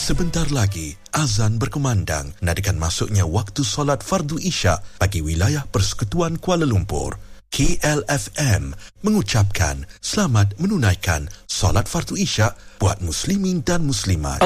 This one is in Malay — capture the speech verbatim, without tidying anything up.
Sebentar lagi, azan berkumandang nadakan masuknya waktu solat fardu isyak bagi wilayah Persekutuan Kuala Lumpur. K L F M mengucapkan selamat menunaikan solat fardu isyak buat muslimin dan muslimat.